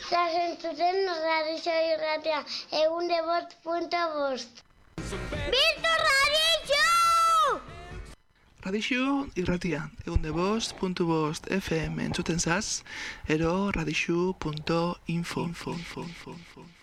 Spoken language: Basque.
Zazentzuten Radixo irratia, 105.5. Bildu Radixo! Radixo irratia, 105.5 FM entzuten zaz, ero radixo.info.